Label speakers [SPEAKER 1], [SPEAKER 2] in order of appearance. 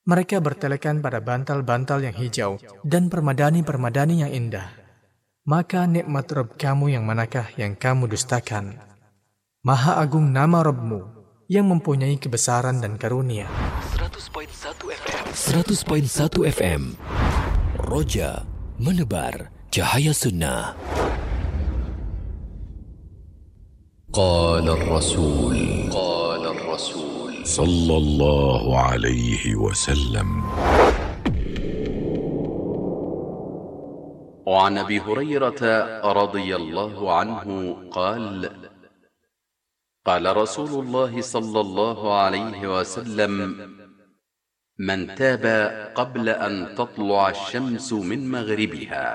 [SPEAKER 1] Mereka bertelekan pada bantal-bantal yang hijau dan permadani-permadani yang indah. Maka nikmat Rabb kamu yang manakah yang kamu dustakan? Maha agung nama Rabbmu yang mempunyai kebesaran dan karunia.
[SPEAKER 2] 100.1 FM 100.1 FM Roja menebar cahaya sunnah. Qala Rasul sallallahu alaihi wasallam.
[SPEAKER 3] وعن أبي هريرة رضي الله عنه قال قال رسول الله صلى الله عليه وسلم من تاب قبل أن تطلع الشمس من مغربها